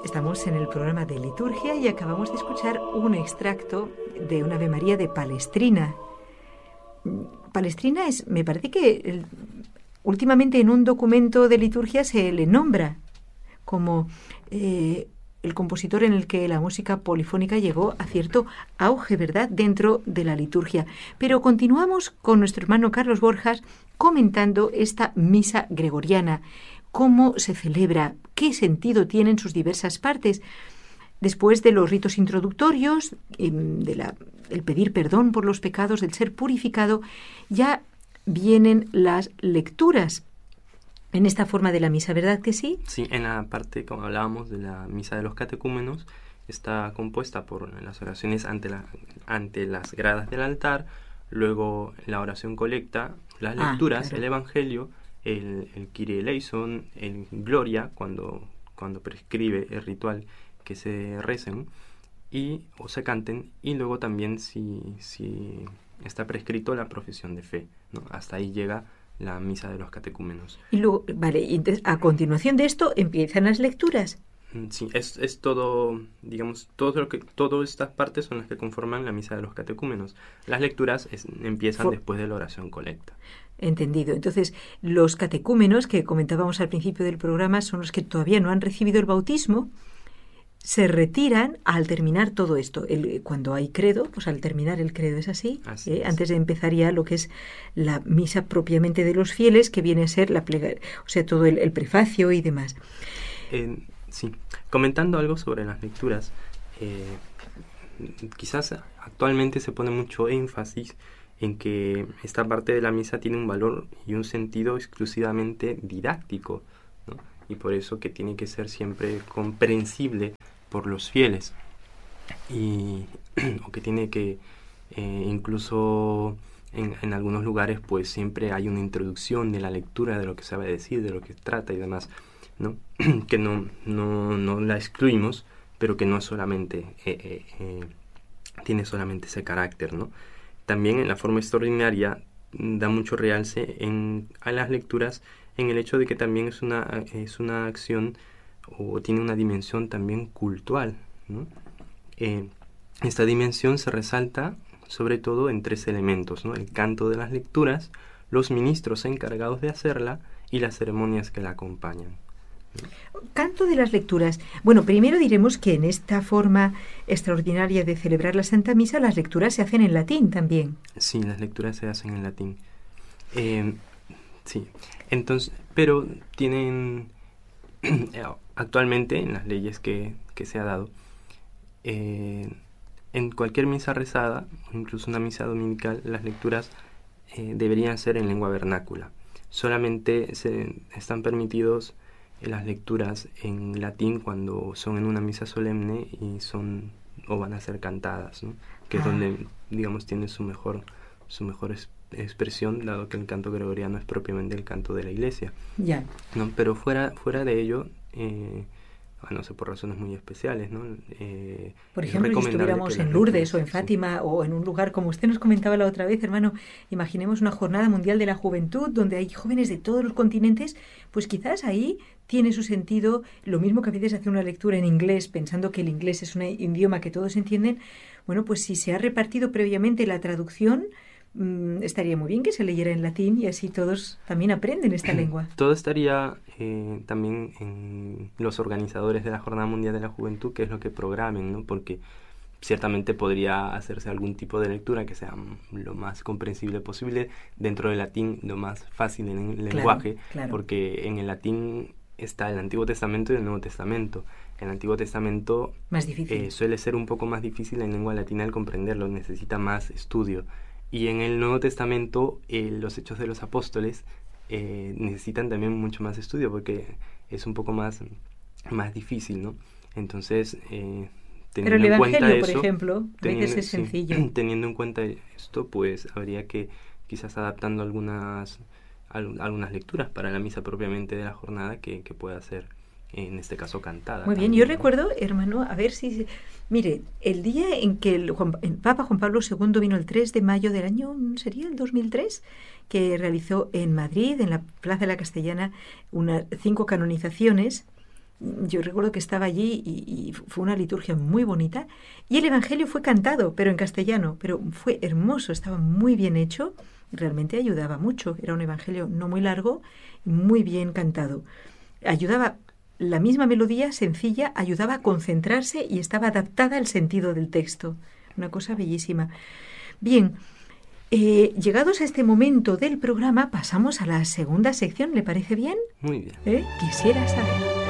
Estamos en el programa de liturgia y acabamos de escuchar un extracto de un Ave María de Palestrina. Palestrina me parece que últimamente en un documento de liturgia se le nombra como el compositor en el que la música polifónica llegó a cierto auge, ¿verdad?, dentro de la liturgia. Pero continuamos con nuestro hermano Carlos Borjas comentando esta misa gregoriana. ¿Cómo se celebra? ¿Qué sentido tienen sus diversas partes? Después de los ritos introductorios, el pedir perdón por los pecados, del ser purificado, ya vienen las lecturas en esta forma de la misa, ¿verdad que sí? Sí, en la parte, como hablábamos, de la misa de los catecúmenos, está compuesta por las oraciones ante las gradas del altar, luego la oración colecta, las lecturas, claro, el evangelio, el Kyrie eleison, el Gloria, cuando prescribe el ritual que se recen o se canten, y luego también si está prescrito la profesión de fe, ¿no? Hasta ahí llega la misa de los catecúmenos. Y luego, vale, y entonces, a continuación de esto empiezan las lecturas. Sí, es todo, digamos, todas estas partes son las que conforman la misa de los catecúmenos. Las lecturas empiezan después de la oración colecta. Entendido. Entonces, los catecúmenos que comentábamos al principio del programa son los que todavía no han recibido el bautismo, se retiran al terminar todo esto. Cuando hay credo, pues al terminar el credo, ¿es así? Así es. Antes de empezar ya lo que es la misa propiamente de los fieles, que viene a ser la plegaria, o sea, todo el prefacio y demás. Sí, comentando algo sobre las lecturas, quizás actualmente se pone mucho énfasis en que esta parte de la misa tiene un valor y un sentido exclusivamente didáctico, ¿no? Y por eso que tiene que ser siempre comprensible por los fieles, o que tiene que incluso en algunos lugares pues siempre hay una introducción de la lectura, de lo que se va a decir, de lo que trata y demás, ¿no? Que no la excluimos, pero que no solamente tiene solamente ese carácter, ¿no? También en la forma extraordinaria da mucho realce a las lecturas en el hecho de que también es una acción o tiene una dimensión también cultural, ¿no? Esta dimensión se resalta sobre todo en 3 elementos, ¿no? El canto de las lecturas, los ministros encargados de hacerla y las ceremonias que la acompañan. Canto de las lecturas. Bueno, primero diremos que en esta forma extraordinaria de celebrar la Santa Misa, las lecturas se hacen en latín también. Sí, las lecturas se hacen en latín. Sí, entonces, pero tienen actualmente en las leyes que se ha dado, en cualquier misa rezada, incluso una misa dominical, las lecturas deberían ser en lengua vernácula. Solamente están permitidos las lecturas en latín cuando son en una misa solemne y o van a ser cantadas, ¿no? Que es donde, digamos, tiene su mejor expresión, dado que el canto gregoriano es propiamente el canto de la Iglesia. Ya. ¿No? Pero fuera de ello, no sé, por razones muy especiales, ¿no? Por ejemplo, si estuviéramos en Lourdes o en Fátima, sí, o en un lugar como usted nos comentaba la otra vez, hermano, imaginemos una jornada mundial de la juventud donde hay jóvenes de todos los continentes, pues quizás ahí tiene su sentido, lo mismo que a veces hace una lectura en inglés pensando que el inglés es un idioma que todos entienden. Bueno, pues si se ha repartido previamente la traducción, estaría muy bien que se leyera en latín y así todos también aprenden esta lengua. Todo estaría también en los organizadores de la Jornada Mundial de la Juventud, que es lo que programen, ¿no? Porque ciertamente podría hacerse algún tipo de lectura que sea lo más comprensible posible, dentro del latín lo más fácil en el lenguaje, claro. Porque en el latín está el Antiguo Testamento y el Nuevo Testamento. El Antiguo Testamento más difícil. Suele ser un poco más difícil en lengua latina el comprenderlo, necesita más estudio. Y en el Nuevo Testamento, los Hechos de los Apóstoles necesitan también mucho más estudio porque es un poco más difícil, ¿no? Entonces, pero el Evangelio, por ejemplo, ve que es sencillo. Teniendo en cuenta esto, pues habría que quizás adaptando algunas lecturas para la misa propiamente de la jornada que pueda ser, en este caso, cantada. Muy bien, yo recuerdo, hermano, a ver si... Mire, el día en que el Papa Juan Pablo II vino el 3 de mayo del año, ¿sería el 2003? Que realizó en Madrid, en la Plaza de la Castellana, 5 canonizaciones Yo recuerdo que estaba allí y fue una liturgia muy bonita. Y el Evangelio fue cantado, pero en castellano. Pero fue hermoso, estaba muy bien hecho. Realmente ayudaba mucho. Era un Evangelio no muy largo y muy bien cantado. Ayudaba, la misma melodía sencilla, ayudaba a concentrarse y estaba adaptada al sentido del texto. Una cosa bellísima. Bien, llegados a este momento del programa, pasamos a la segunda sección. ¿Le parece bien? Muy bien. Quisiera saber.